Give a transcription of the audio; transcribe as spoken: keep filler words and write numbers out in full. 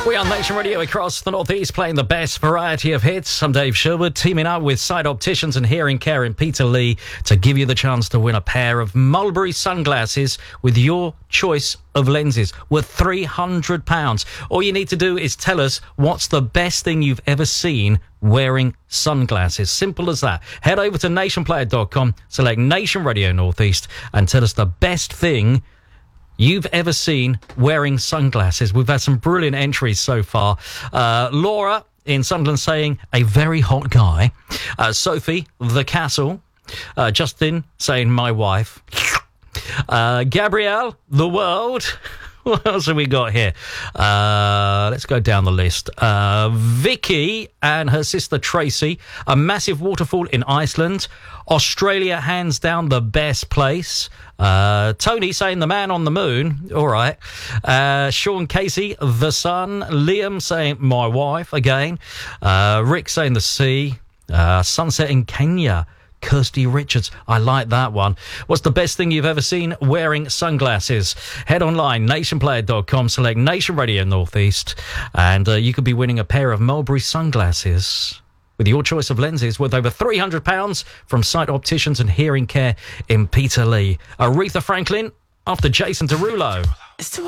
We are Nation Radio across the Northeast, playing the best variety of hits. I'm Dave Sherwood, teaming up with Sight Opticians and Hearing Care in Peterlee to give you the chance to win a pair of Mulberry sunglasses with your choice of lenses worth three hundred pounds. All you need to do is tell us what's the best thing you've ever seen wearing sunglasses. Simple as that. Head over to nation player dot com, select Nation Radio Northeast, and tell us the best thing you've ever seen wearing sunglasses. We've had some brilliant entries so far. Uh, Laura in Sunderland saying, a very hot guy. Uh, Sophie, the castle. Uh, Justin saying, my wife. Uh, Gabrielle, the world. What else have we got here? Uh, let's go down the list. Uh, Vicky and her sister Tracy, a massive waterfall in Iceland. Australia, hands down the best place. Uh, Tony saying the man on the moon. All right. Uh, Sean Casey, the sun. Liam saying my wife again. Uh, Rick saying the sea. Uh, sunset in Kenya. Kirsty Richards. I like that one. What's the best thing you've ever seen wearing sunglasses? Head online, nation player dot com, select Nation Radio Northeast, and uh, you could be winning a pair of Mulberry sunglasses with your choice of lenses worth over three hundred pounds from Sight Opticians and Hearing Care in Peterlee. Aretha Franklin after Jason Derulo.